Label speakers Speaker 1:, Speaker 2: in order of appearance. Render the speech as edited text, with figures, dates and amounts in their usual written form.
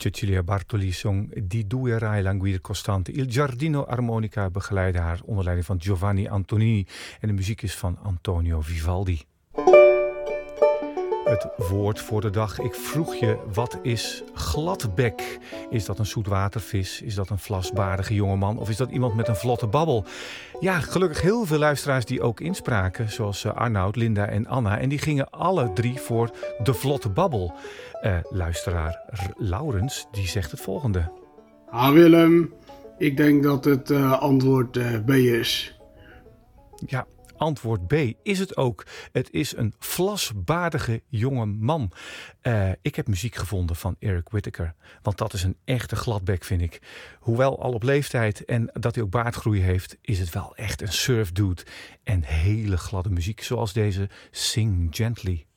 Speaker 1: Cecilia Bartoli zong Di due rai languir costante. Il Giardino Armonica begeleidde haar onder leiding van Giovanni Antonini. En de muziek is van Antonio Vivaldi. Het woord voor de dag. Ik vroeg je, wat is gladbek? Is dat een zoetwatervis? Is dat een vlasbaardige jongeman? Of is dat iemand met een vlotte babbel? Ja, gelukkig heel veel luisteraars die ook inspraken. Zoals Arnoud, Linda en Anna. En die gingen alle drie voor de vlotte babbel. Luisteraar Laurens, die zegt het volgende.
Speaker 2: Willem, ik denk dat het antwoord B is.
Speaker 1: Ja, antwoord B is het ook. Het is een vlasbaardige jonge man. Ik heb muziek gevonden van Eric Whitacre. Want dat is een echte gladbek, vind ik. Hoewel al op leeftijd en dat hij ook baardgroei heeft, is het wel echt een surfdude. En hele gladde muziek, zoals deze Sing Gently.